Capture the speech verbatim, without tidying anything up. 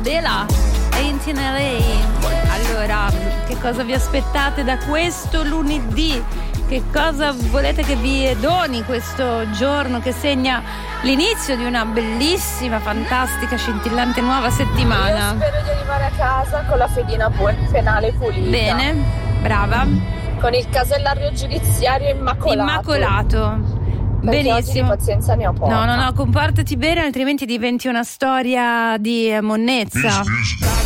Bella Ain't in L A. Allora, che cosa vi aspettate da questo lunedì? Che cosa volete che vi doni questo giorno che segna l'inizio di una bellissima, fantastica, scintillante nuova settimana? Io spero di arrivare a casa con la fedina pu- penale pulita. Bene, brava. Con il casellario giudiziario immacolato. Immacolato. Perché Benissimo. oggi di pazienza ne ho poca. No, no, no, comportati bene, altrimenti diventi una storia di monnezza.